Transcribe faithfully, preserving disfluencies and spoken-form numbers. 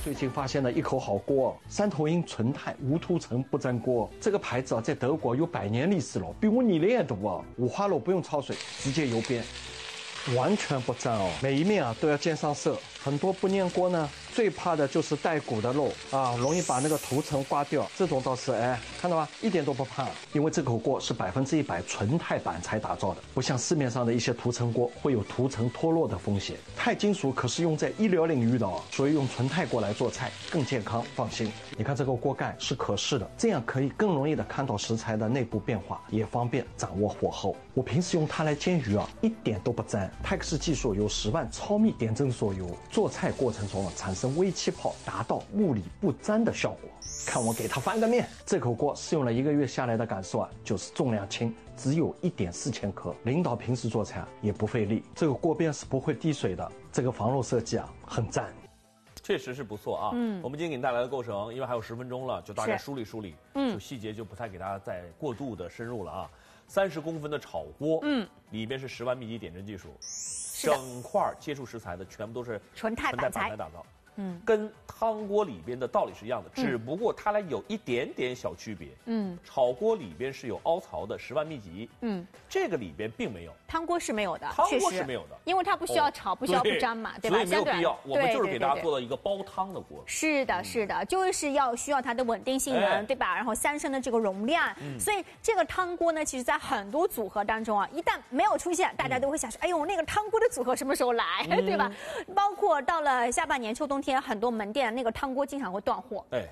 最近发现了一口好锅，三头鹰纯钛无涂层不粘锅。这个牌子啊，在德国有百年历史了，比我年龄还多啊。五花肉不用焯水，直接油煸，完全不粘哦。每一面啊都要煎上色。很多不粘锅呢，最怕的就是带骨的肉啊，容易把那个涂层刮掉。这种倒是哎，看到吧，一点都不怕，因为这口锅是百分之一百纯钛板材打造的，不像市面上的一些涂层锅会有涂层脱落的风险。钛金属可是用在医疗领域的哦，所以用纯钛锅来做菜更健康放心。你看这个锅盖是可视的，这样可以更容易的看到食材的内部变化，也方便掌握火候。我平时用它来煎鱼啊，一点都不粘。泰克斯技术由十万超密点阵所有，做菜过程中啊产生微气泡，达到物理不粘的效果。看我给它翻个面，这口锅试用了一个月下来的感受啊，就是重量轻，只有一点四千克。领导平时做菜啊也不费力，这个锅边是不会滴水的，这个防漏设计啊很赞。 确实是不错啊。嗯，我们今天给您带来的构成，因为还有十分钟了，就大概梳理梳理。嗯，就细节就不太给大家再过度的深入了啊。三十公分的炒锅，嗯，里边是十万密集点阵技术，整块接触食材的全部都是纯钛板材打造。嗯，跟汤锅里边的道理是一样的，嗯、只不过它俩有一点点小区别。嗯，炒锅里边是有凹槽的十万密集，嗯，这个里边并没有。 汤锅是没有的， 汤锅是没有的， 因为它不需要炒，哦、不需要不粘嘛，对吧？ 所以没有必要。我们就是给大家做到一个煲汤的锅。 是的，是的，就是要需要它的稳定性能，哎、对吧？然后三升的这个容量，嗯、所以这个汤锅呢，其实在很多组合当中啊，一旦没有出现，大家都会想说，嗯、哎呦，那个汤锅的组合什么时候来，嗯、对吧？包括到了下半年秋冬天，很多门店那个汤锅经常会断货。哎，